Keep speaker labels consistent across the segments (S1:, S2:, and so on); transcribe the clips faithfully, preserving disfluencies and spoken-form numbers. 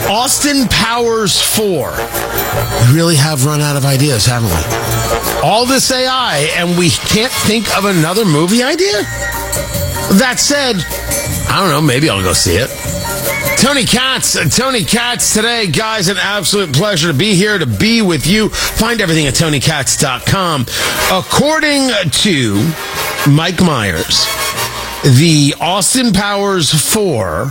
S1: Austin Powers four. We really have run out of ideas, haven't we? All this A I, and we can't think of another movie idea? That said, I don't know, maybe I'll go see it. Tony Katz, Tony Katz today. Guys, an absolute pleasure to be here, to be with you. Find everything at tony katz dot com. According to Mike Myers, the Austin Powers four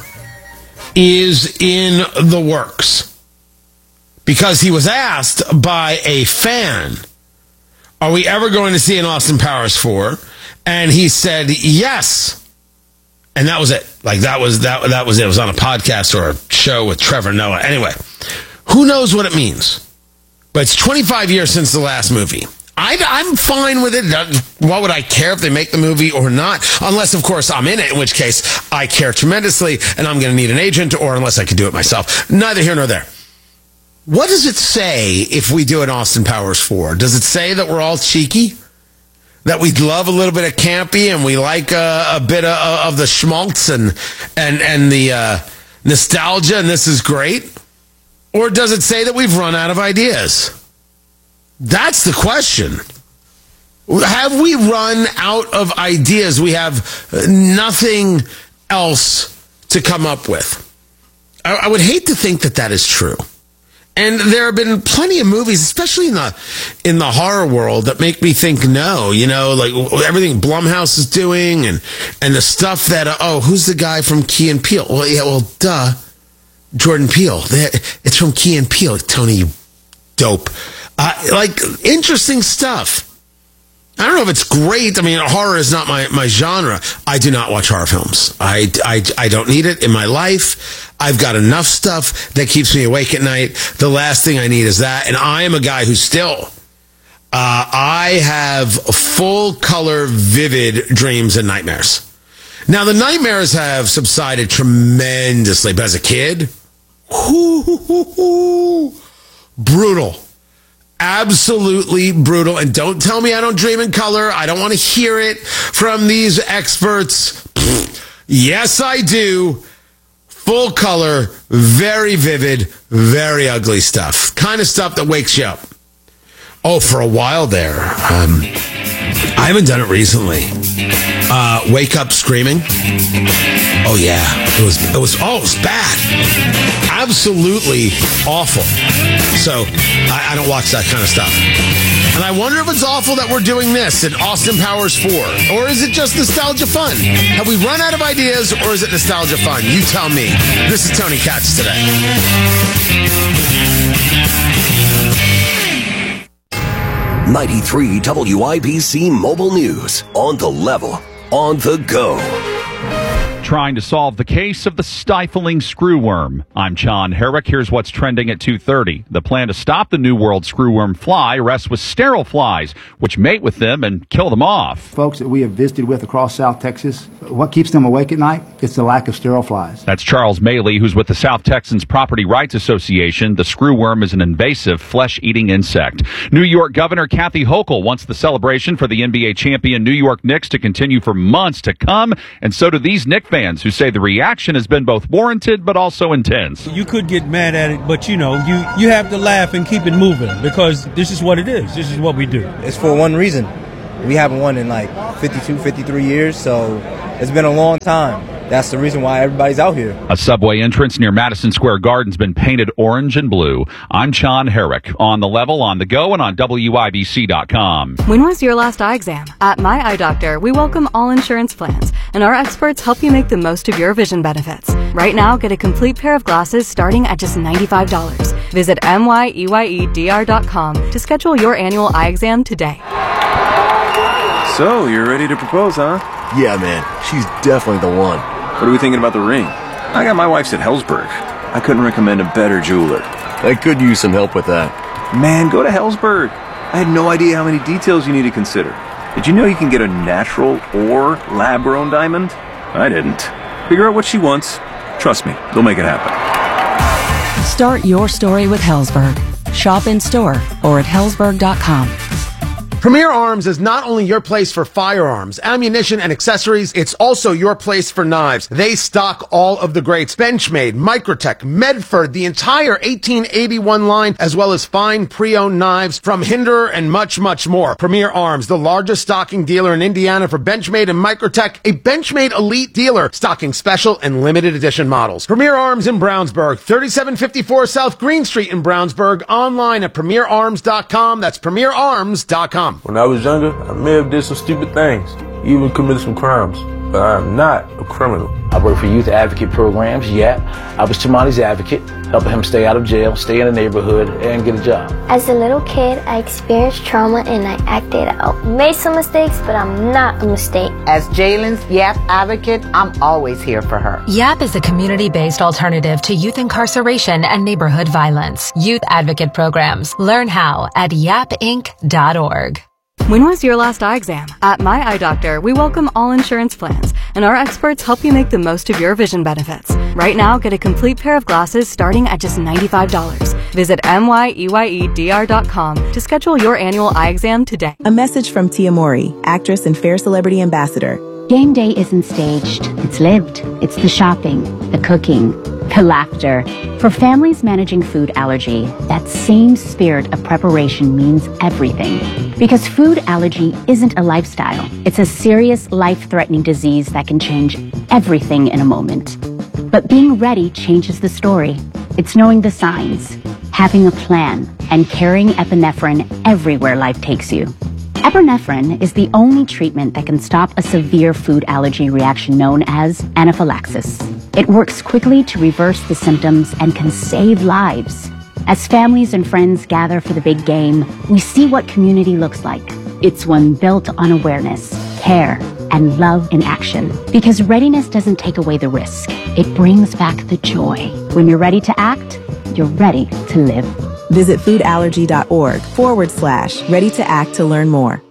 S1: is in the works because he was asked by a fan, are we ever going to see an Austin Powers four? And he said yes. And that was it. Like, that was that that was it. It was on a podcast or a show with Trevor Noah. Anyway, who knows what it means? But it's twenty-five years since the last movie. I, I'm fine with it. What would I care if they make the movie or not? Unless, of course, I'm in it, in which case I care tremendously and I'm going to need an agent, or unless I can do it myself. Neither here nor there. What does it say if we do an Austin Powers four? Does it say that we're all cheeky? That we love a little bit of campy and we like uh, a bit of, of the schmaltz and and and the uh, nostalgia, and this is great? Or does it say that we've run out of ideas? That's the question. Have we run out of ideas? We have nothing else to come up with. I, I would hate to think that that is true. And there have been plenty of movies, especially in the in the horror world, that make me think no. You know, like everything Blumhouse is doing, and and the stuff that uh, oh, who's the guy from Key and Peele? Well, yeah, well, duh, Jordan Peele. It's from Key and Peele. Tony, you dope. Uh, like interesting stuff. I don't know if it's great. I mean, horror is not my, my genre. I do not watch horror films. I, I, I don't need it in my life. I've got enough stuff that keeps me awake at night. The last thing I need is that. And I am a guy who still, uh, I have full color, vivid dreams and nightmares. Now, the nightmares have subsided tremendously, but as a kid, whoo, hoo, hoo, hoo, brutal. Absolutely brutal. And don't tell me I don't dream in color. I don't want to hear it from these experts. Yes, I do. Full color, very vivid, very ugly stuff. Kind of stuff that wakes you up. Oh, for a while there. Um, I haven't done it recently. Uh, wake up screaming. Oh yeah, it was. It was. Oh, it was bad. Absolutely awful. So I, I don't watch that kind of stuff. And I wonder if it's awful that we're doing this in Austin Powers four, or is it just nostalgia fun? Have we run out of ideas, or is it nostalgia fun? You tell me. This is Tony Katz today.
S2: ninety-three W I B C Mobile News. On the level. On the go.
S3: Trying to solve the case of the stifling screwworm. I'm John Herrick. Here's what's trending at two thirty. The plan to stop the New World screwworm fly rests with sterile flies, which mate with them and kill them off.
S4: Folks that we have visited with across South Texas, what keeps them awake at night? It's the lack of sterile flies.
S3: That's Charles Maley, who's with the South Texans Property Rights Association. The screwworm is an invasive flesh-eating insect. New York Governor Kathy Hochul wants the celebration for the N B A champion New York Knicks to continue for months to come, and so do these Knicks fans who say the reaction has been both warranted but also intense.
S5: You could get mad at it, but you know, you, you have to laugh and keep it moving because this is what it is. This is what we do.
S6: It's for one reason. We haven't won in like fifty-two, fifty-three years, so it's been a long time. That's the reason why everybody's out here.
S3: A subway entrance near Madison Square Garden's been painted orange and blue. I'm John Herrick. On the level, on the go, and on W I B C dot com.
S7: When was your last eye exam? At My Eye Doctor, we welcome all insurance plans, and our experts help you make the most of your vision benefits. Right now, get a complete pair of glasses starting at just ninety-five dollars. Visit M Y E Y E D R dot com to schedule your annual eye exam today.
S8: So, you're ready to propose, huh?
S9: Yeah, man. She's definitely the one.
S8: What are we thinking about the ring? I got my wife's at Helzberg. I couldn't recommend a better jeweler.
S9: I could use some help with that.
S8: Man, go to Helzberg. I had no idea how many details you need to consider. Did you know you can get a natural or lab-grown diamond? I didn't. Figure out what she wants. Trust me, they'll make it happen.
S10: Start your story with Helzberg. Shop in store or at helzberg dot com.
S1: Premier Arms is not only your place for firearms, ammunition, and accessories, it's also your place for knives. They stock all of the greats: Benchmade, Microtech, Medford, the entire eighteen eighty-one line, as well as fine pre-owned knives from Hinderer and much, much more. Premier Arms, the largest stocking dealer in Indiana for Benchmade and Microtech, a Benchmade elite dealer stocking special and limited edition models. Premier Arms in Brownsburg, thirty-seven fifty-four South Green Street in Brownsburg, online at premier arms dot com. That's premier arms dot com.
S10: When I was younger, I may have did some stupid things, even committed some crimes, but I am not a criminal.
S11: I work for youth advocate programs. Yeah, I was Tamani's advocate, helping him stay out of jail, stay in the neighborhood, and get a job.
S12: As a little kid, I experienced trauma and I acted out. Made some mistakes, but I'm not a mistake.
S13: As Jalen's YAP advocate, I'm always here for her.
S14: YAP is a community-based alternative to youth incarceration and neighborhood violence. Youth advocate programs. Learn how at yap inc dot org.
S7: When was your last eye exam? At My Eye Doctor, we welcome all insurance plans, and our experts help you make the most of your vision benefits. Right now, get a complete pair of glasses starting at just ninety-five dollars. Visit M Y E Y E D R dot com to schedule your annual eye exam today.
S15: A message from Tia Mori, actress and Fair Celebrity Ambassador.
S16: Game day isn't staged, it's lived. It's the shopping, the cooking, the laughter. For families managing food allergy, that same spirit of preparation means everything. Because food allergy isn't a lifestyle. It's a serious, life-threatening disease that can change everything in a moment. But being ready changes the story. It's knowing the signs, having a plan, and carrying epinephrine everywhere life takes you. Epinephrine is the only treatment that can stop a severe food allergy reaction known as anaphylaxis. It works quickly to reverse the symptoms and can save lives. As families and friends gather for the big game, we see what community looks like. It's one built on awareness, care, and love in action. Because readiness doesn't take away the risk. It brings back the joy. When you're ready to act, you're ready to live.
S15: Visit foodallergy dot org forward slash ready to act to learn more.